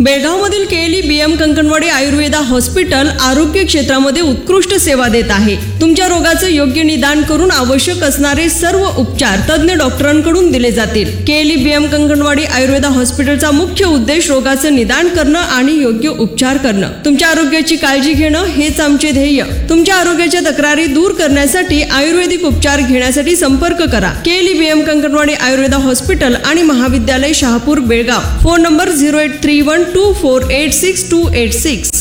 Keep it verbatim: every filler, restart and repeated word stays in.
बेळगावमधील KLE BM Kankanwadi Ayurveda hospital आरोग्य क्षेत्रामध्ये उत्कृष्ट सेवा देत आहे. तुमच्या रोगाचं योग्य निदान करून आवश्यक असणारे सर्व उपचार तज्ञ डॉक्टरांकडून दिले जातील. केएलई बीएम कंकणवाडी आयुर्वेदा हॉस्पिटलचा मुख्य उद्देश रोगाचं निदान करणं आणि योग्य उपचार करणं. तुमच्या आरोग्याची काळजी घेणं हेच आमचे ध्येय. तुमच्या आरोग्याच्या तक्रारी दूर करण्यासाठी आयुर्वेदिक उपचार घेण्यासाठी संपर्क करा. KLE BM Kankanwadi Ayurveda hospital आणि महाविद्यालय Shahapur Belgaum. Phone number zero eight three one two four eight six to eight six.